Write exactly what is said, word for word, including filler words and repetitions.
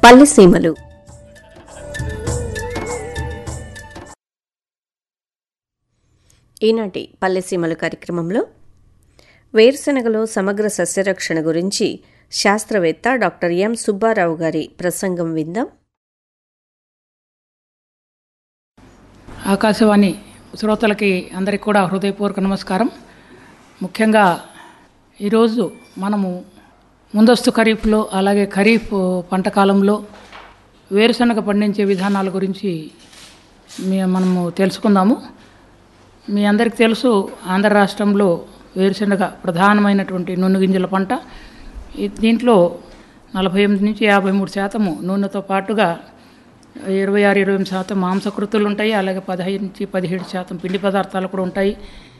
పల్లెసీమలు. ఈనాటి పల్లెసీమలు కార్యక్రమంలో వేరుశనగలో సమగ్ర సస్యరక్షణ గురించి శాస్త్రవేత్త డాక్టర్ ఎం సుబ్బారావు గారి ప్రసంగం విందాం. ఆకాశవాణి శ్రోతలకి అందరికీ కూడా హృదయపూర్వక నమస్కారం. ముఖ్యంగా ఈరోజు మనము ముందస్తు ఖరీఫ్లో అలాగే ఖరీఫ్ పంట కాలంలో వేరుశనగ పండించే విధానాల గురించి మనము తెలుసుకుందాము. మీ అందరికీ తెలుసు, ఆంధ్ర రాష్ట్రంలో వేరుశనగ ప్రధానమైనటువంటి నూనె గింజల పంట. దీంట్లో నలభై ఎనిమిది నుంచి యాభై మూడు శాతము నూనెతో పాటుగా ఇరవై ఆరు ఇరవై ఎనిమిది శాతం మాంసకృతులు ఉంటాయి. అలాగే పదహైదు నుంచి పదిహేడు శాతం పిండి పదార్థాలు కూడా ఉంటాయి.